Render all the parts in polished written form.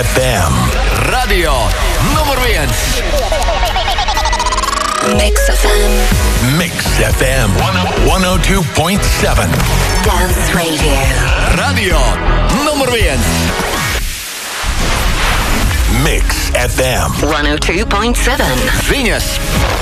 FM. Radio nummer 1. Mix FM. Mix FM 102.7. Dance Radio. Radio nummer 1. Mix FM 102.7. Venus.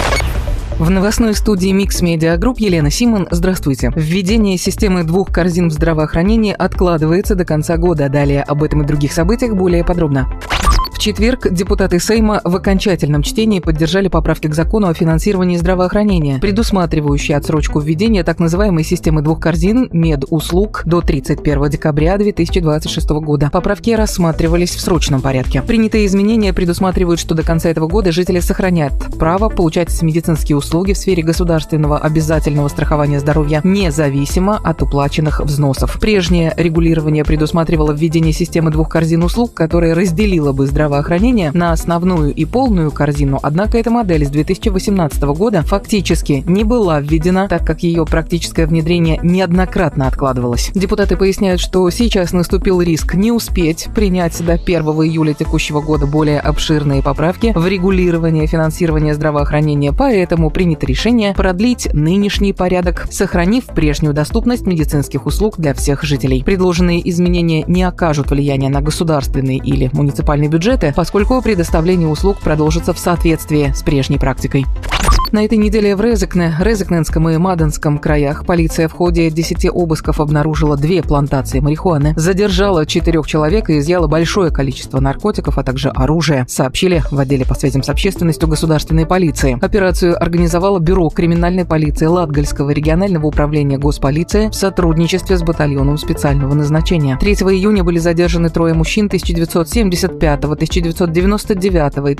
В новостной студии Mix Media Group Елена Симон. Здравствуйте. Введение системы 2 корзин в здравоохранении откладывается до конца года. Далее об этом и других событиях более подробно. В четверг депутаты Сейма в окончательном чтении поддержали поправки к закону о финансировании здравоохранения, предусматривающие отсрочку введения так называемой системы 2 корзин медуслуг до 31 декабря 2026 года. Поправки рассматривались в срочном порядке. Принятые изменения предусматривают, что до конца этого года жители сохранят право получать медицинские услуги в сфере государственного обязательного страхования здоровья независимо от уплаченных взносов. Прежнее регулирование предусматривало введение системы 2 корзин услуг, которая разделила бы здравоохранение на основную и полную корзину, однако эта модель с 2018 года фактически не была введена, так как ее практическое внедрение неоднократно откладывалось. Депутаты поясняют, что сейчас наступил риск не успеть принять до 1 июля текущего года более обширные поправки в регулирование финансирования здравоохранения, поэтому принято решение продлить нынешний порядок, сохранив прежнюю доступность медицинских услуг для всех жителей. Предложенные изменения не окажут влияния на государственный или муниципальный бюджеты, поскольку предоставление услуг продолжится в соответствии с прежней практикой. На этой неделе в Резекненском и Маденском краях полиция в ходе 10 обысков обнаружила 2 плантации марихуаны, задержала 4 человек и изъяла большое количество наркотиков, а также оружие, сообщили в отделе по связям с общественностью государственной полиции. Операцию организовало Бюро криминальной полиции Латгальского регионального управления госполиции в сотрудничестве с батальоном специального назначения. 3 июня были задержаны 3 мужчин 1975, 1999 и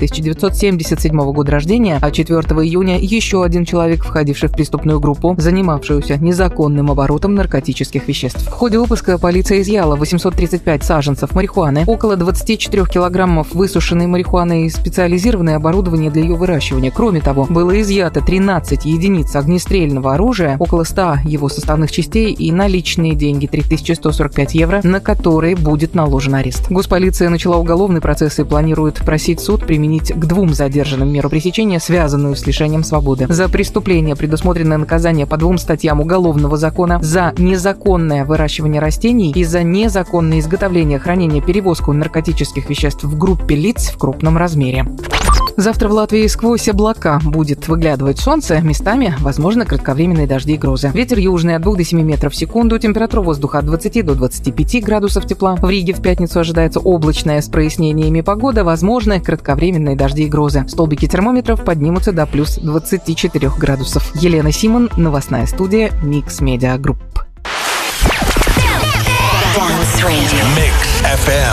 1977 года рождения, а 4 июня еще один человек, входивший в преступную группу, занимавшуюся незаконным оборотом наркотических веществ. В ходе обыска полиция изъяла 835 саженцев марихуаны, около 24 килограммов высушенной марихуаны и специализированное оборудование для ее выращивания. Кроме того, было изъято 13 единиц огнестрельного оружия, около 100 его составных частей и наличные деньги 3145 евро, на которые будет наложен арест. Госполиция начала уголовный процесс и планирует просить суд применить к 2 задержанным меру пресечения, связанную с лишением свободы. За преступление предусмотрено наказание по 2 статьям Уголовного закона: за незаконное выращивание растений и за незаконное изготовление, хранение, перевозку наркотических веществ в группе лиц в крупном размере. Завтра в Латвии сквозь облака будет выглядывать солнце, местами возможно кратковременные дожди и грозы. Ветер южный от 2 до 7 метров в секунду, температура воздуха от 20 до 25 градусов тепла. В Риге в пятницу ожидается облачная с прояснениями погода, возможны кратковременные дожди и грозы. Столбики термометров поднимутся до плюс 24 градусов. Елена Симон, новостная студия Mix Media Group. Dance Radio. Mix FM